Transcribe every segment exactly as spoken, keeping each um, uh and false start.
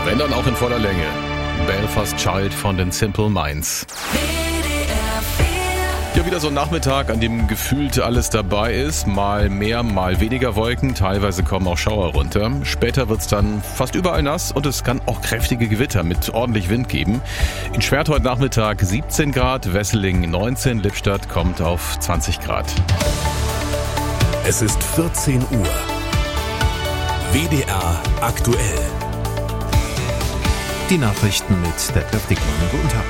wenn dann auch in voller Länge. Belfast Child von den Simple Minds. Ja, wieder so ein Nachmittag, an dem gefühlt alles dabei ist. Mal mehr, mal weniger Wolken. Teilweise kommen auch Schauer runter. Später wird's dann fast überall nass und es kann auch kräftige Gewitter mit ordentlich Wind geben. In Schwert heute Nachmittag siebzehn Grad, Wesseling neunzehn, Lippstadt kommt auf zwanzig Grad. Es ist vierzehn Uhr. W D R aktuell. Die Nachrichten mit der Dickmann. Guten Tag.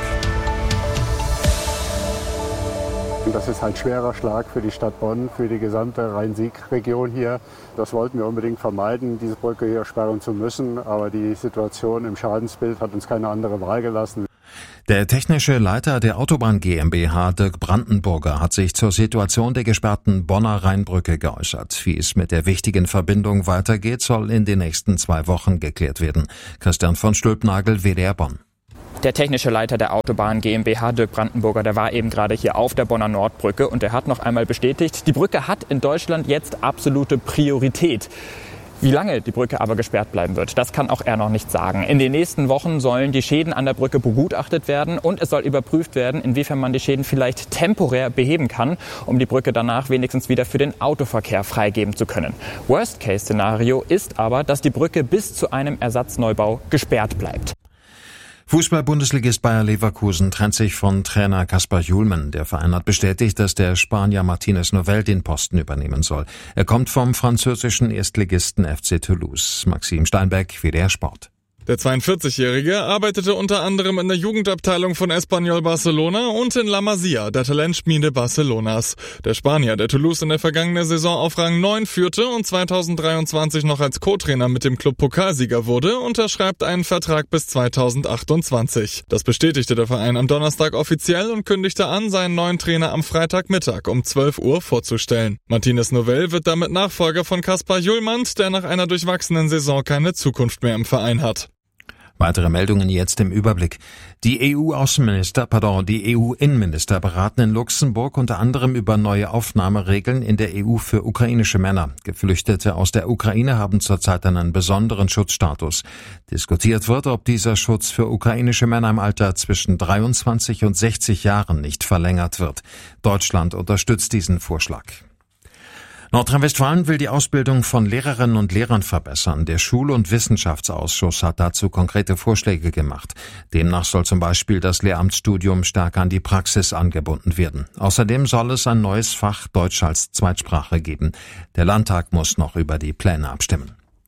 Das ist ein schwerer Schlag für die Stadt Bonn, für die gesamte Rhein-Sieg-Region hier. Das wollten wir unbedingt vermeiden, diese Brücke hier sperren zu müssen. Aber die Situation im Schadensbild hat uns keine andere Wahl gelassen. Der technische Leiter der Autobahn GmbH, Dirk Brandenburger, hat sich zur Situation der gesperrten Bonner Rheinbrücke geäußert. Wie es mit der wichtigen Verbindung weitergeht, soll in den nächsten zwei Wochen geklärt werden. Christian von Stülpnagel, W D R Bonn. Der technische Leiter der Autobahn GmbH, Dirk Brandenburger, der war eben gerade hier auf der Bonner Nordbrücke und er hat noch einmal bestätigt, die Brücke hat in Deutschland jetzt absolute Priorität. Wie lange die Brücke aber gesperrt bleiben wird, das kann auch er noch nicht sagen. In den nächsten Wochen sollen die Schäden an der Brücke begutachtet werden und es soll überprüft werden, inwiefern man die Schäden vielleicht temporär beheben kann, um die Brücke danach wenigstens wieder für den Autoverkehr freigeben zu können. Worst-Case-Szenario ist aber, dass die Brücke bis zu einem Ersatzneubau gesperrt bleibt. Fußball-Bundesligist Bayer Leverkusen trennt sich von Trainer Kaspar Hjulmand. Der Verein hat bestätigt, dass der Spanier Martínez Novell den Posten übernehmen soll. Er kommt vom französischen Erstligisten F C Toulouse. Maxim Steinbeck, W D R Sport. Der zweiundvierzigjährige arbeitete unter anderem in der Jugendabteilung von Espanyol Barcelona und in La Masia, der Talentschmiede Barcelonas. Der Spanier, der Toulouse in der vergangenen Saison auf Rang neun führte und zweitausenddreiundzwanzig noch als Co-Trainer mit dem Club Pokalsieger wurde, unterschreibt einen Vertrag bis zweitausendachtundzwanzig. Das bestätigte der Verein am Donnerstag offiziell und kündigte an, seinen neuen Trainer am Freitagmittag um zwölf Uhr vorzustellen. Martínez Novell wird damit Nachfolger von Kaspar Hjulmand, der nach einer durchwachsenen Saison keine Zukunft mehr im Verein hat. Weitere Meldungen jetzt im Überblick. Die E U-Außenminister, pardon, die E U-Innenminister beraten in Luxemburg unter anderem über neue Aufnahmeregeln in der E U für ukrainische Männer. Geflüchtete aus der Ukraine haben zurzeit einen besonderen Schutzstatus. Diskutiert wird, ob dieser Schutz für ukrainische Männer im Alter zwischen dreiundzwanzig und sechzig Jahren nicht verlängert wird. Deutschland unterstützt diesen Vorschlag. Nordrhein-Westfalen will die Ausbildung von Lehrerinnen und Lehrern verbessern. Der Schul- und Wissenschaftsausschuss hat dazu konkrete Vorschläge gemacht. Demnach soll zum Beispiel das Lehramtsstudium stärker an die Praxis angebunden werden. Außerdem soll es ein neues Fach Deutsch als Zweitsprache geben. Der Landtag muss noch über die Pläne abstimmen.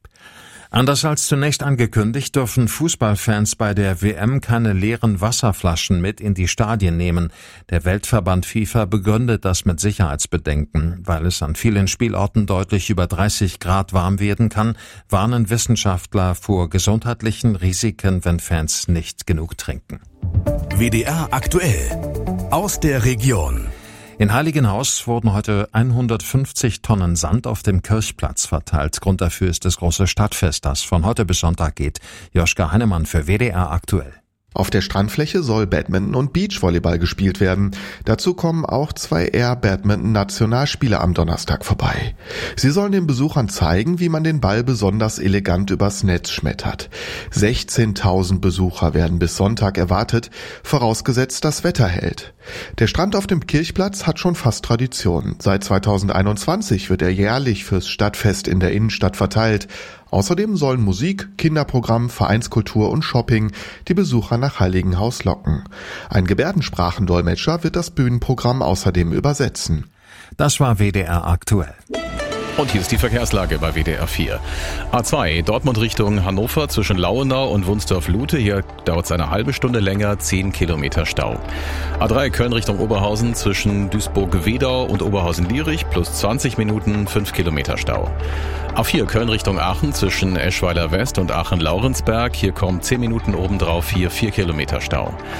Anders als zunächst angekündigt, dürfen Fußballfans bei der W M keine leeren Wasserflaschen mit in die Stadien nehmen. Der Weltverband FIFA begründet das mit Sicherheitsbedenken. Weil es an vielen Spielorten deutlich über dreißig Grad warm werden kann, warnen Wissenschaftler vor gesundheitlichen Risiken, wenn Fans nicht genug trinken. W D R aktuell. Aus der Region. In Heiligenhaus wurden heute hundertfünfzig Tonnen Sand auf dem Kirchplatz verteilt. Grund dafür ist das große Stadtfest, das von heute bis Sonntag geht. Joschka Heinemann für W D R aktuell. Auf der Strandfläche soll Badminton und Beachvolleyball gespielt werden. Dazu kommen auch zwei Air-Badminton-Nationalspieler am Donnerstag vorbei. Sie sollen den Besuchern zeigen, wie man den Ball besonders elegant übers Netz schmettert. sechzehntausend Besucher werden bis Sonntag erwartet, vorausgesetzt das Wetter hält. Der Strand auf dem Kirchplatz hat schon fast Tradition. Seit zweitausendeinundzwanzig wird er jährlich fürs Stadtfest in der Innenstadt verteilt. Außerdem sollen Musik, Kinderprogramm, Vereinskultur und Shopping die Besucher nach Heiligenhaus locken. Ein Gebärdensprachendolmetscher wird das Bühnenprogramm außerdem übersetzen. Das war W D R aktuell. Und hier ist die Verkehrslage bei W D R vier. A zwei, Dortmund Richtung Hannover zwischen Lauenau und Wunsdorf-Lute. Hier dauert es eine halbe Stunde länger, zehn Kilometer Stau. A drei, Köln Richtung Oberhausen zwischen Duisburg-Wedau und Oberhausen-Lierich plus zwanzig Minuten, fünf Kilometer Stau. A vier, Köln Richtung Aachen zwischen Eschweiler West und Aachen-Laurensberg. Hier kommen zehn Minuten obendrauf, hier vier Kilometer Stau.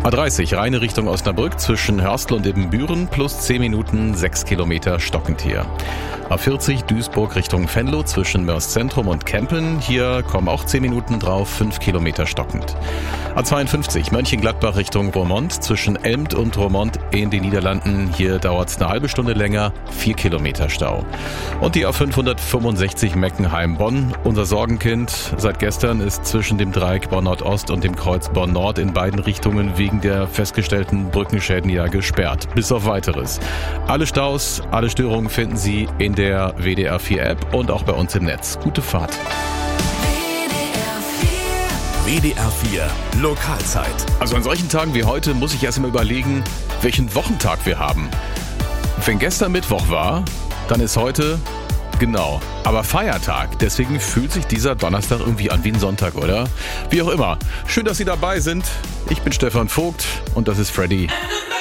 A dreißig, reine Richtung Osnabrück zwischen Hörstel und Ibbenbüren, plus zehn Minuten, sechs Kilometer stockend hier. A vierzig, Duisburg Richtung Venlo zwischen Mörs Zentrum und Kempen. Hier kommen auch zehn Minuten drauf, fünf Kilometer stockend. A zweiundfünfzig, Mönchengladbach Richtung Roermond zwischen Elmt und Roermond in den Niederlanden. Hier dauert es eine halbe Stunde länger, vier Kilometer Stau. Und die A fünfhundertfünfundsechzig Meckenheim-Bonn, unser Sorgenkind. Seit gestern ist zwischen dem Dreieck Bonn-Nord-Ost und dem Kreuz Bonn-Nord in beiden Richtungen wegen der festgestellten Brückenschäden ja gesperrt. Bis auf Weiteres. Alle Staus, alle Störungen finden Sie in der W D R vier App und auch bei uns im Netz. Gute Fahrt. W D R vier Lokalzeit. Also an solchen Tagen wie heute muss ich erst mal überlegen, welchen Wochentag wir haben. Wenn gestern Mittwoch war, dann ist heute genau, aber Feiertag. Deswegen fühlt sich dieser Donnerstag irgendwie an wie ein Sonntag, oder? Wie auch immer. Schön, dass Sie dabei sind. Ich bin Stefan Vogt und das ist Freddy.